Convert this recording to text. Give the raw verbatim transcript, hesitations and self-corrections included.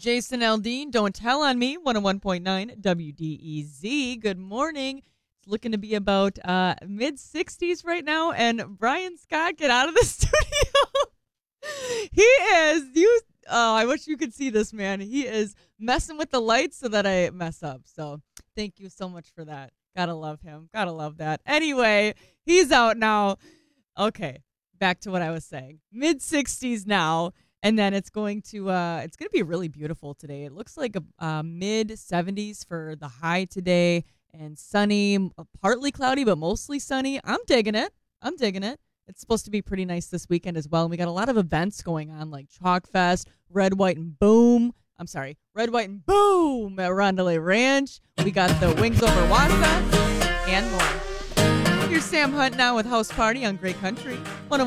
Jason Aldean. Don't tell on me. one oh one point nine W D E Z. Good morning. It's looking to be about uh, mid sixties right now. And Brian Scott, get out of the studio. He is. You. Oh, I wish you could see this man. He is messing with the lights so that I mess up. So thank you so much for that. Gotta love him. Gotta love that. Anyway, he's out now. Okay, back to what I was saying. mid sixties now. And then it's going to uh, it's going to be really beautiful today. It looks like a uh, mid seventies for the high today, and sunny, partly cloudy, but mostly sunny. I'm digging it. I'm digging it. It's supposed to be pretty nice this weekend as well. And we got a lot of events going on, like Chalk Fest, Red, White, and Boom. I'm sorry, Red, White, and Boom at Rondelay Ranch. We got the Wings Over Wassa and more. Here's Sam Hunt now with House Party on Great Country.